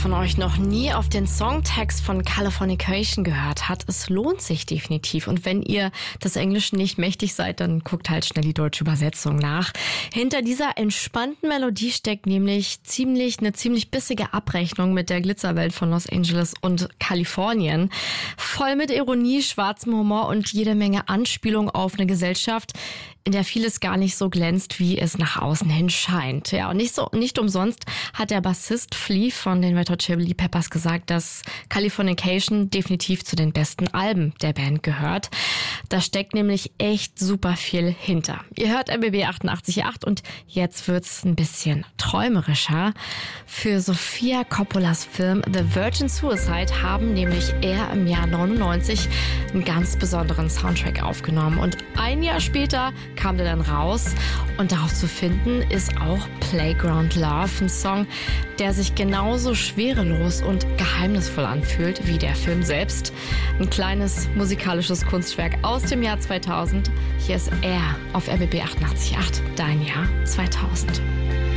von euch noch nie auf den Songtext von Californication gehört hat, es lohnt sich definitiv. Und wenn ihr des Englischen nicht mächtig seid, dann guckt halt schnell die deutsche Übersetzung nach. Hinter dieser entspannten Melodie steckt nämlich eine ziemlich bissige Abrechnung mit der Glitzerwelt von Los Angeles und Kalifornien. Voll mit Ironie, schwarzem Humor und jede Menge Anspielung auf eine Gesellschaft, in der vieles gar nicht so glänzt, wie es nach außen hin scheint. Ja, und nicht umsonst hat der Bassist Flea von den Red Hot Chili Peppers gesagt, dass Californication definitiv zu den besten Alben der Band gehört. Da steckt nämlich echt super viel hinter. Ihr hört RBB 88.8 und jetzt wird's ein bisschen träumerischer. Für Sofia Coppolas Film The Virgin Suicide haben nämlich er im Jahr 99 einen ganz besonderen Soundtrack aufgenommen. Und ein Jahr später kam der dann raus und darauf zu finden ist auch Playground Love, ein Song, der sich genauso schwerelos und geheimnisvoll anfühlt wie der Film selbst. Ein kleines musikalisches Kunstwerk aus dem Jahr 2000. Hier ist er auf RBB 88.8, dein Jahr 2000.